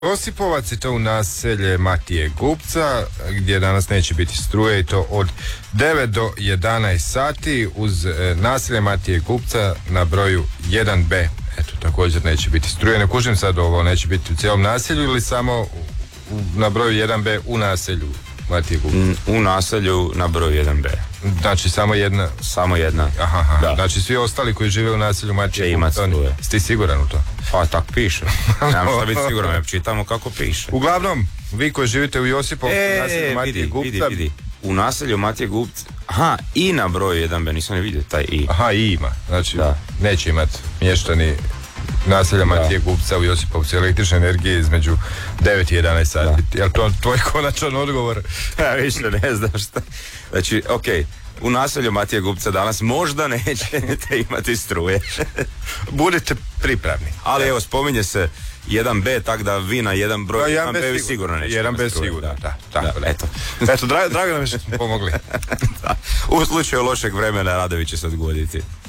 Josipovac i to u naselje Matije Gupca, gdje danas neće biti struje, i to od 9 do 11 sati uz naselje Matije Gupca na broju 1B. Eto, također neće biti struje. Ne kužim sad ovo, neće biti u cijelom naselju ili samo na broju 1B u naselju Matije Gupca? U naselju na broju 1B. Znači samo jedna? Samo jedna. Aha. Da. Znači svi ostali koji žive u naselju Matije Gupca, ste sigurni u to? Pa tak piše. Nemam šta biti siguran, ja čitamo kako piše. Uglavnom, vi koji živite u Josipovcu, naselju Matije Gupca... Vidi. U naselju Matije Gupca, i na broju 1B, nisam ne vidio taj i. I ima, znači neće imati mještani naselja Matije Gupca u Josipovcu električne energije između 9 i 11 sati. Jel to tvoj konačan odgovor? Ja više ne znam šta. Znači, u naselju Matije Gupca danas možda nećete imati struje. Budite pripravni. Ali evo, spominje se 1B, tako da vi na jedan broj 1B sigurno nećete imati struje. 1B sigurno, da. Eto, drago nam je što smo pomogli. U slučaju lošeg vremena radovi će se odgoditi.